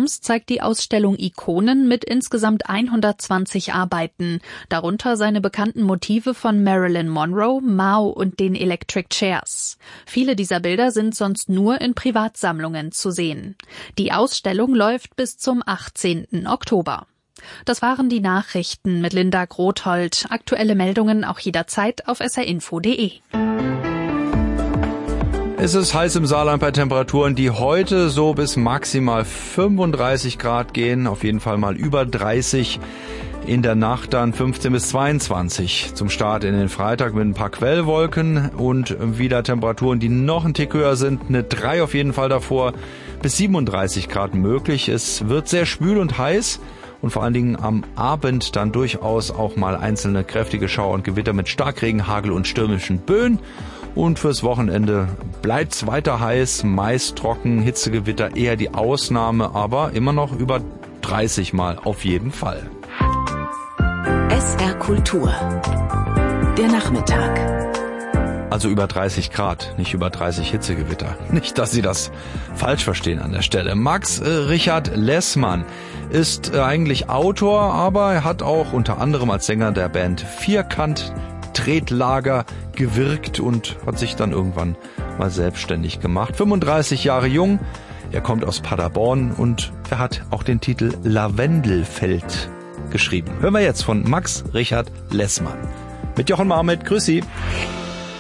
Museums zeigt die Ausstellung Ikonen mit insgesamt 120 Arbeiten, darunter seine bekannten Motive von Marilyn Monroe, Mao und den Electric Chairs. Viele dieser Bilder sind sonst nur in Privatsammlungen zu sehen. Die Ausstellung läuft bis zum 18. Oktober. Das waren die Nachrichten mit Linda Grothold. Aktuelle Meldungen auch jederzeit auf srinfo.de. Es ist heiß im Saarland bei Temperaturen, die heute so bis maximal 35 Grad gehen, auf jeden Fall mal über 30. In der Nacht dann 15 bis 22 zum Start in den Freitag mit ein paar Quellwolken und wieder Temperaturen, die noch ein Tick höher sind. Eine 3 auf jeden Fall davor, bis 37 Grad möglich. Es wird sehr schwül und heiß. Und vor allen Dingen am Abend dann durchaus auch mal einzelne kräftige Schauer und Gewitter mit Starkregen, Hagel und stürmischen Böen. Und fürs Wochenende bleibt's weiter heiß, meist trocken, Hitzegewitter eher die Ausnahme, aber immer noch über 30 Mal auf jeden Fall. SR Kultur. Der Nachmittag. Also über 30 Grad, nicht über 30 Hitzegewitter. Nicht, dass Sie das falsch verstehen an der Stelle. Max Richard Lessmann ist eigentlich Autor, aber er hat auch unter anderem als Sänger der Band Vierkant Tretlager gewirkt und hat sich dann irgendwann mal selbstständig gemacht. 35 Jahre jung, er kommt aus Paderborn und er hat auch den Titel Lavendelfeld geschrieben. Hören wir jetzt von Max Richard Lessmann. Mit Jochen Marmit, grüß Sie.